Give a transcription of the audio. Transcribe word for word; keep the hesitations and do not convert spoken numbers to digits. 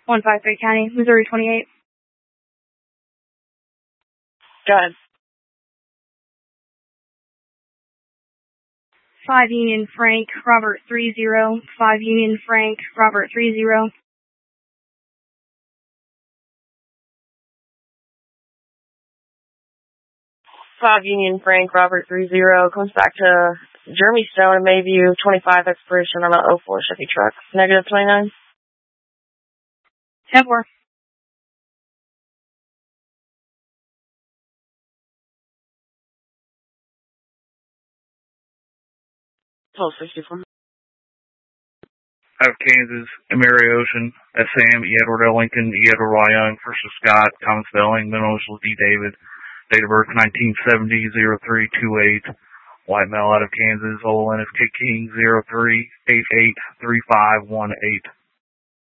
one five three County, Missouri twenty-eight. Go ahead. five Union Frank, Robert three zero. five Union Frank, Robert three zero. five Union Frank, Robert three zero. Comes back to Jeremy Stone in Mayview, twenty-five expiration on an oh four Chevy truck. Negative twenty-nine. ten four. twelve sixty-four. Out of Kansas, Mary Ocean, that's Sam, E. Edward L. Lincoln, E. Edward Y. Young, first of Scott, common spelling, middle initials D. David, date of birth nineteen seventy, oh three two eight, white male out of Kansas, O L N F K King, oh three eight eight three five one eight.